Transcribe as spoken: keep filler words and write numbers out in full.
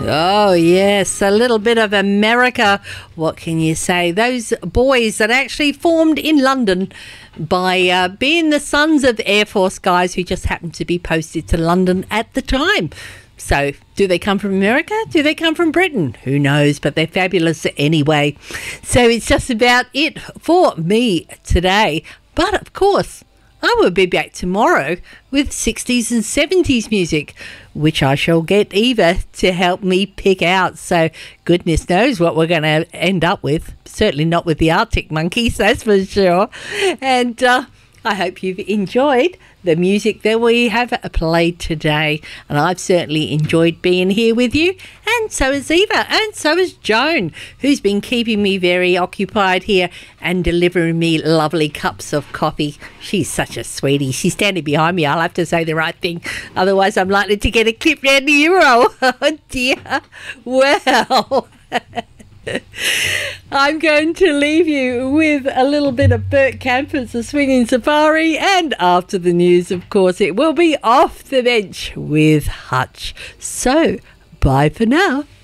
Oh, yes, a little bit of America. What can you say? Those boys that actually formed in London by uh, being the sons of Air Force guys who just happened to be posted to London at the time. So, do they come from America? Do they come from Britain? Who knows, but they're fabulous anyway. So, it's just about it for me today. But, of course, I will be back tomorrow with sixties and seventies music, which I shall get Eva to help me pick out. So goodness knows what we're going to end up with. Certainly not with the Arctic Monkeys, that's for sure. And uh, I hope you've enjoyed the music that we have played today. And I've certainly enjoyed being here with you. And so has Eva. And so has Joan, who's been keeping me very occupied here and delivering me lovely cups of coffee. She's such a sweetie. She's standing behind me. I'll have to say the right thing. Otherwise, I'm likely to get a clip round the Euro. Oh, dear. Well... I'm going to leave you with a little bit of Bert Camper's The Swinging Safari, and after the news, of course, it will be Off the Bench with Hutch. So, bye for now.